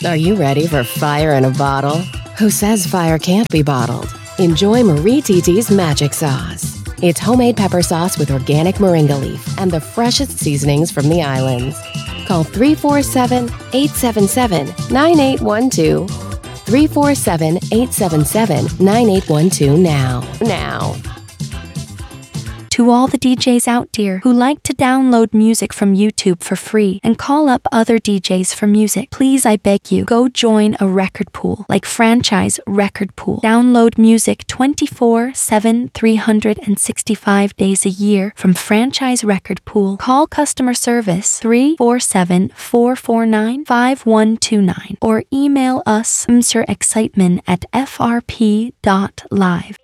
Are you ready for fire in a bottle? Who says fire can't be bottled? Enjoy Marie Titi's Magic Sauce. It's homemade pepper sauce with organic moringa leaf and the freshest seasonings from the islands. Call 347-877-9812. 347-877-9812 now. To all the DJs out there who like to download music from YouTube for free and call up other DJs for music, please, I beg you, go join a record pool like Franchise Record Pool. Download music 24/7, 365 days a year from Franchise Record Pool. Call customer service 347-449-5129 or email us mrexcitement@frp.live.